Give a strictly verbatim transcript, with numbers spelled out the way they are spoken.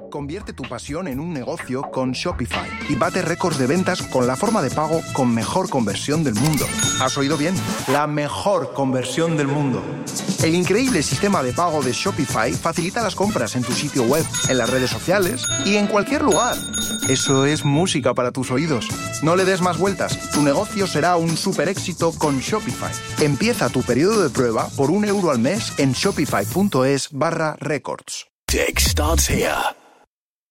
Convierte tu pasión en un negocio con Shopify y bate récords de ventas con la forma de pago con mejor conversión del mundo. ¿Has oído bien? La mejor conversión del mundo. El increíble sistema de pago de Shopify facilita las compras en tu sitio web, en las redes sociales y en cualquier lugar. Eso es música para tus oídos. No le des más vueltas. Tu negocio será un super éxito con Shopify. Empieza tu periodo de prueba por un euro al mes en shopify punto es barra records. Tech starts here.